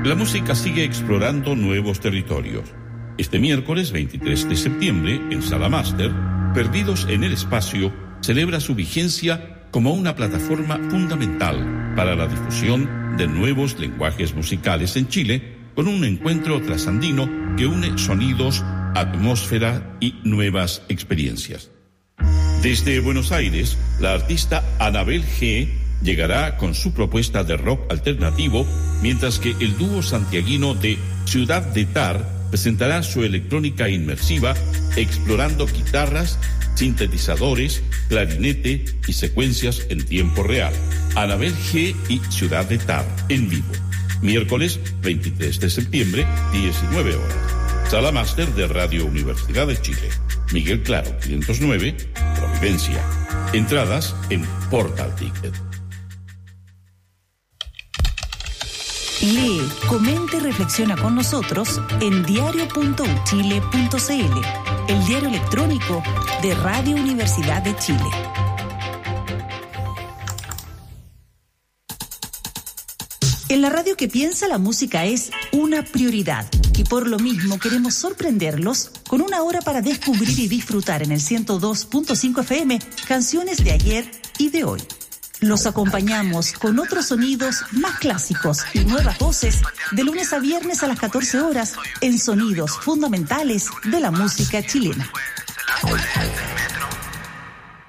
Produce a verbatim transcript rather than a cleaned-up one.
La música sigue explorando nuevos territorios. Este miércoles veintitrés de septiembre, en Sala Máster, Perdidos en el Espacio celebra su vigencia como una plataforma fundamental para la difusión de nuevos lenguajes musicales en Chile, con un encuentro trasandino que une sonidos, atmósfera y nuevas experiencias. Desde Buenos Aires, la artista Anabel G llegará con su propuesta de rock alternativo, mientras que el dúo santiaguino de Ciudad de Tar presentará su electrónica inmersiva explorando guitarras, sintetizadores, clarinete y secuencias en tiempo real. Anabel G y Ciudad de Tar en vivo. Miércoles veintitrés de septiembre, diecinueve horas. Sala Máster de Radio Universidad de Chile. Miguel Claro, quinientos nueve, Providencia. Entradas en Portal Ticket. Lee, comenta y reflexiona con nosotros en diario punto u chile punto c l, el diario electrónico de Radio Universidad de Chile. En la radio que piensa, la música es una prioridad y por lo mismo queremos sorprenderlos con una hora para descubrir y disfrutar en el ciento dos punto cinco F M canciones de ayer y de hoy. Los acompañamos con otros sonidos más clásicos y nuevas voces de lunes a viernes a las catorce horas en Sonidos Fundamentales de la Música Chilena.